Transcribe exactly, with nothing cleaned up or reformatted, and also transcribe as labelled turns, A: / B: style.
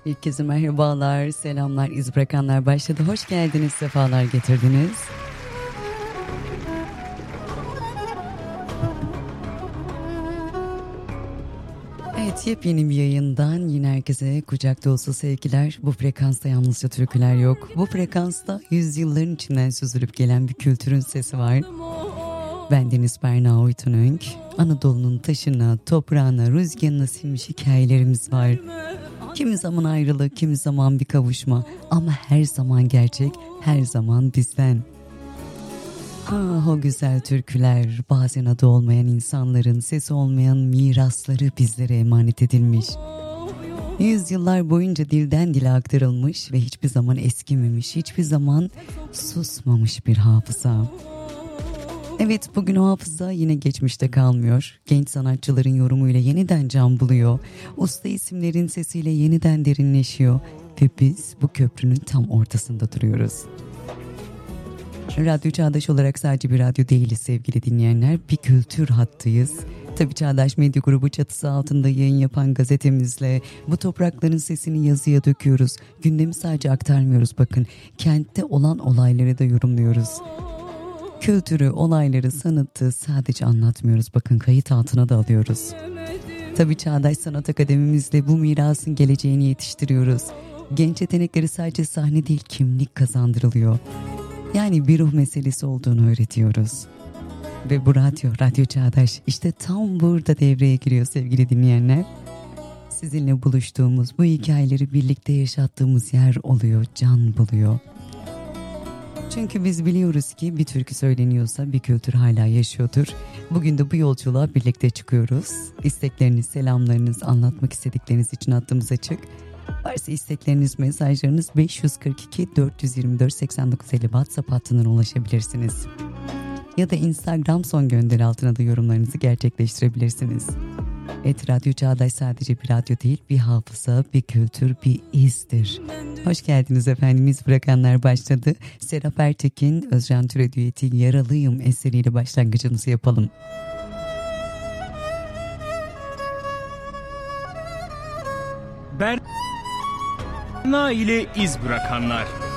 A: Herkese merhabalar, selamlar, iz bırakanlar başladı. Hoş geldiniz, sefalar getirdiniz. Evet, yepyeni bir yayından yine herkese kucak dolusu sevgiler. Bu frekansta yalnızca türküler yok. Bu frekansta yüzyılların içinden süzülüp gelen bir kültürün sesi var. Bendeniz Berna Oytunönk. Anadolu'nun taşına, toprağına, rüzgarına sinmiş hikayelerimiz var. Kimi zaman ayrılık, kimi zaman bir kavuşma ama her zaman gerçek, her zaman bizden. Ah, o güzel türküler, bazen adı olmayan insanların, sesi olmayan mirasları bizlere emanet edilmiş. Yüzyıllar boyunca dilden dile aktarılmış ve hiçbir zaman eskimemiş, hiçbir zaman susmamış bir hafıza. Evet, bugün o hafıza yine geçmişte kalmıyor. Genç sanatçıların yorumuyla yeniden can buluyor. Usta isimlerin sesiyle yeniden derinleşiyor. Ve biz bu köprünün tam ortasında duruyoruz. Radyo Çağdaş olarak sadece bir radyo değiliz sevgili dinleyenler. Bir kültür hattıyız. Tabii Çağdaş Medya Grubu çatısı altında yayın yapan gazetemizle bu toprakların sesini yazıya döküyoruz. Gündemi sadece aktarmıyoruz bakın. Kentte olan olayları da yorumluyoruz. Kültürü, olayları, sanatı sadece anlatmıyoruz. Bakın kayıt altına da alıyoruz. Tabii Çağdaş Sanat Akademimizle bu mirasın geleceğini yetiştiriyoruz. Genç yetenekleri sadece sahne değil kimlik kazandırılıyor. Yani bir ruh meselesi olduğunu öğretiyoruz. Ve bu radyo, Radyo Çağdaş işte tam burada devreye giriyor sevgili dinleyenler. Sizinle buluştuğumuz, bu hikayeleri birlikte yaşattığımız yer oluyor, can buluyor. Çünkü biz biliyoruz ki bir türkü söyleniyorsa bir kültür hala yaşıyordur. Bugün de bu yolculuğa birlikte çıkıyoruz. İstekleriniz, selamlarınız, anlatmak istedikleriniz için hattımız açık. Varsa istekleriniz, mesajlarınız beş yüz kırk iki dört yüz yirmi dört seksen dokuz elli WhatsApp hattından ulaşabilirsiniz. Ya da Instagram son gönderi altına da yorumlarınızı gerçekleştirebilirsiniz. Et Radyo Çağdaş sadece bir radyo değil, bir hafıza, bir kültür, bir izdir. Hoş geldiniz efendim, iz bırakanlar başladı. Serap Ertekin, Özcan Türe düeti Yaralıyım eseriyle başlangıcımızı yapalım.
B: Berna ile iz bırakanlar.